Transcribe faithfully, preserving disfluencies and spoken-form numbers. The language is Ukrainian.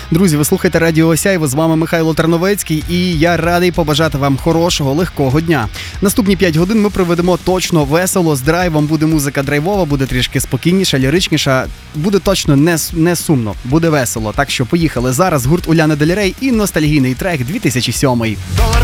Друзі, ви слухаєте Радіо Осяйво, з вами Михайло Терновецький, і я радий побажати вам хорошого, легкого дня. Наступні п'ять годин ми проведемо точно весело, з драйвом, буде музика драйвова, буде трішки спокійніша, ліричніша, буде точно не, не сумно, буде весело. Так що поїхали. Зараз гурт Уляна Дель Рей і ностальгійний трек дві тисячі сьомий.